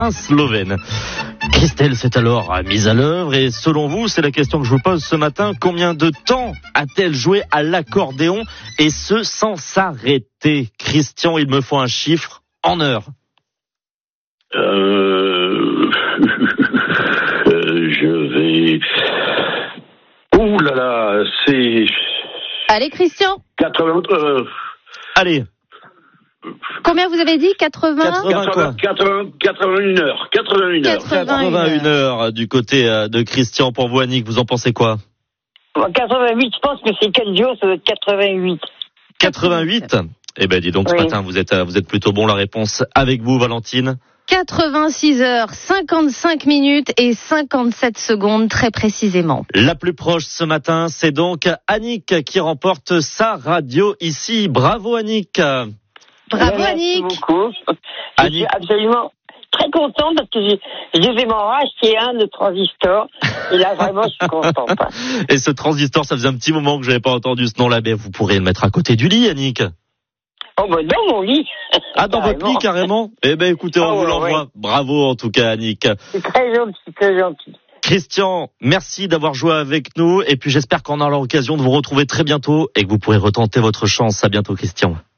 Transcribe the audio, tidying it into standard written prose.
un Slovène. Christelle s'est alors mise à l'œuvre et selon vous, c'est la question que je vous pose ce matin, combien de temps a-t-elle joué à l'accordéon et ce sans s'arrêter? Christian, il me faut un chiffre en heure. Je vais... Ouh là là, c'est... Allez, Christian. 80... Allez. Combien vous avez dit? 81 heures. 81 heures du côté de Christian. Pour vous, Annick, vous en pensez quoi? 88, je pense que c'est quel jour, ça doit être 88. 88? Eh ben, dis donc, ce matin, vous êtes plutôt bon. La réponse avec vous, Valentine. 86 heures, 55 minutes et 57 secondes, très précisément. La plus proche ce matin, c'est donc Annick qui remporte sa radio ici. Bravo, Annick. Bravo, Annick. Merci beaucoup. Je suis absolument très contente parce que je devais m'en racheter un de transistor. Et là, vraiment, je suis contente. Et ce transistor, ça faisait un petit moment que je n'avais pas entendu ce nom-là. Mais vous pourrez le mettre à côté du lit, Annick. Oh, ben, dans mon lit. Ah, dans votre lit, carrément? Eh ben, écoutez, on vous l'envoie. Ouais. Bravo, en tout cas, Annick. C'est très gentil, très gentil. Christian, merci d'avoir joué avec nous. Et puis, j'espère qu'on aura l'occasion de vous retrouver très bientôt et que vous pourrez retenter votre chance. À bientôt, Christian.